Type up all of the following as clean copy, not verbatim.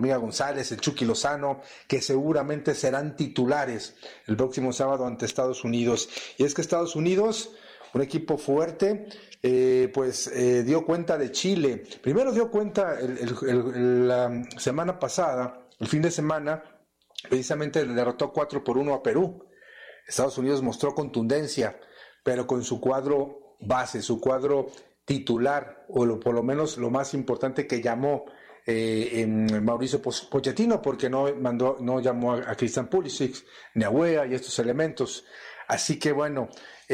Hormiga González, el Chucky Lozano, que seguramente serán titulares el próximo sábado ante Estados Unidos. Y es que Estados Unidos, un equipo fuerte, dio cuenta de Chile. Primero dio cuenta la semana pasada, el fin de semana, precisamente derrotó 4-1 a Perú. Estados Unidos mostró contundencia, pero con su cuadro base, su cuadro titular, o por lo menos lo más importante que llamó Mauricio Pochettino, porque no llamó a Christian Pulisic, ni a Weah y estos elementos. Así que bueno,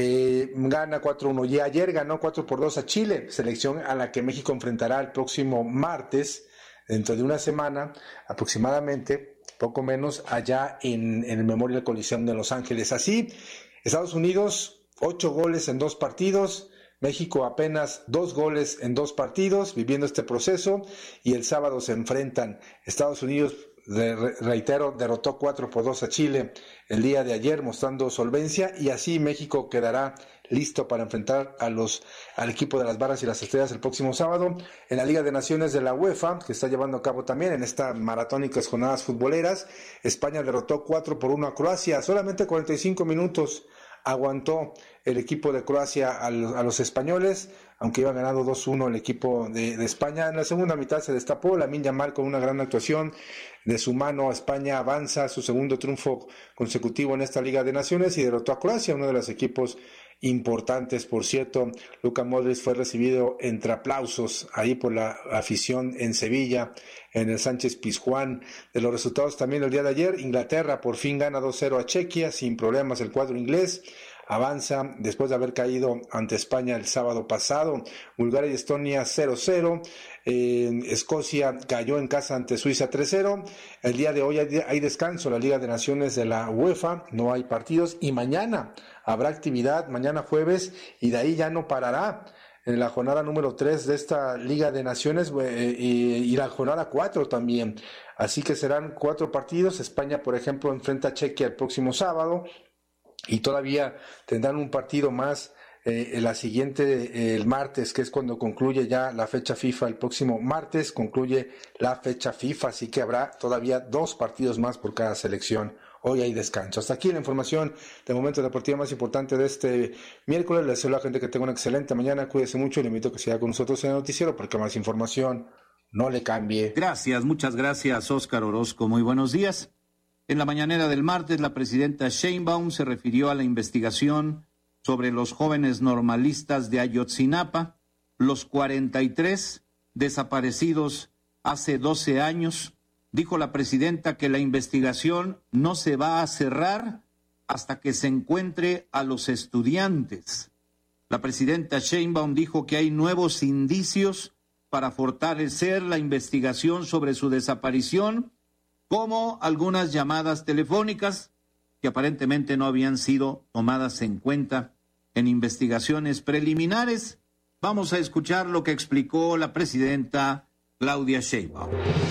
gana 4-1 y ayer ganó 4-2 a Chile, selección a la que México enfrentará el próximo martes, dentro de una semana aproximadamente, poco menos, allá en el Memorial Coliseum de Los Ángeles. Así, Estados Unidos, 8 goles en 2 partidos, México apenas 2 goles en 2 partidos, viviendo este proceso, y el sábado se enfrentan. Estados Unidos, reitero, derrotó 4-2 a Chile el día de ayer, mostrando solvencia, y así México quedará listo para enfrentar al equipo de las Barras y las Estrellas el próximo sábado en la Liga de Naciones de la UEFA, que está llevando a cabo también en estas maratónicas jornadas futboleras. España derrotó 4-1 a Croacia, solamente 45 minutos aguantó el equipo de Croacia a los españoles, aunque iba ganando 2-1 el equipo de España. En la segunda mitad se destapó Lamine Yamal con una gran actuación de su mano. España avanza su segundo triunfo consecutivo en esta Liga de Naciones y derrotó a Croacia, uno de los equipos importantes. Por cierto, Luka Modric fue recibido entre aplausos ahí por la afición en Sevilla, en el Sánchez Pizjuán. De los resultados también el día de ayer, Inglaterra por fin gana 2-0 a Chequia, sin problemas el cuadro inglés. Avanza después de haber caído ante España el sábado pasado. Bulgaria y Estonia 0-0. Escocia cayó en casa ante Suiza 3-0. El día de hoy hay descanso en la Liga de Naciones de la UEFA, no hay partidos, y mañana habrá actividad, mañana jueves, y de ahí ya no parará en la jornada número 3 de esta Liga de Naciones y la jornada 4 también. Así que serán 4 partidos. España, por ejemplo, enfrenta a Chequia el próximo sábado, y todavía tendrán un partido más la siguiente, el martes, que es cuando concluye ya la fecha FIFA. El próximo martes concluye la fecha FIFA, así que habrá todavía 2 partidos más por cada selección. Hoy hay descanso. Hasta aquí la información de momento deportiva más importante de este miércoles. Les deseo a la gente que tenga una excelente mañana. Cuídese mucho y le invito a que siga con nosotros en el noticiero, porque más información no le cambie. Gracias, muchas gracias, Óscar Orozco. Muy buenos días. En la mañanera del martes, la presidenta Sheinbaum se refirió a la investigación sobre los jóvenes normalistas de Ayotzinapa, los 43 desaparecidos hace 12 años. Dijo la presidenta que la investigación no se va a cerrar hasta que se encuentre a los estudiantes. La presidenta Sheinbaum dijo que hay nuevos indicios para fortalecer la investigación sobre su desaparición, como algunas llamadas telefónicas que aparentemente no habían sido tomadas en cuenta en investigaciones preliminares. Vamos a escuchar lo que explicó la presidenta Claudia Sheinbaum.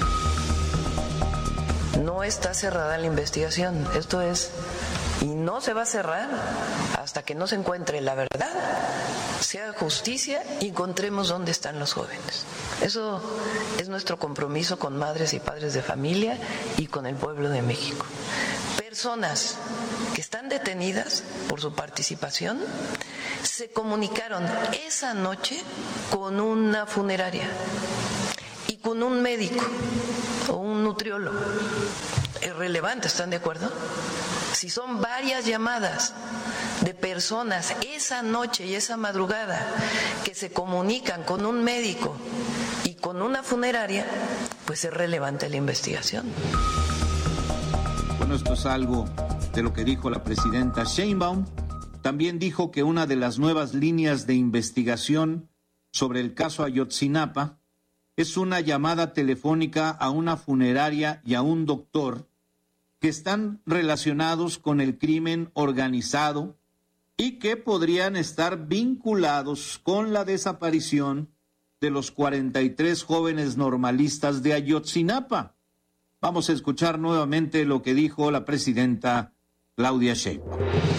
No está cerrada la investigación, y no se va a cerrar hasta que no se encuentre la verdad, se haga justicia y encontremos dónde están los jóvenes. Eso es nuestro compromiso con madres y padres de familia y con el pueblo de México. Personas que están detenidas por su participación se comunicaron esa noche con una funeraria y con un médico o un nutriólogo. Es relevante, ¿están de acuerdo? Si son varias llamadas de personas esa noche y esa madrugada que se comunican con un médico y con una funeraria, pues es relevante la investigación. Bueno, esto es algo de lo que dijo la presidenta Sheinbaum. También dijo que una de las nuevas líneas de investigación sobre el caso Ayotzinapa es una llamada telefónica a una funeraria y a un doctor que están relacionados con el crimen organizado y que podrían estar vinculados con la desaparición de los 43 jóvenes normalistas de Ayotzinapa. Vamos a escuchar nuevamente lo que dijo la presidenta Claudia Sheinbaum.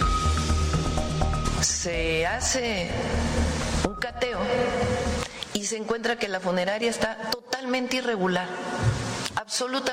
Se hace un cateo y se encuentra que la funeraria está totalmente irregular, absolutamente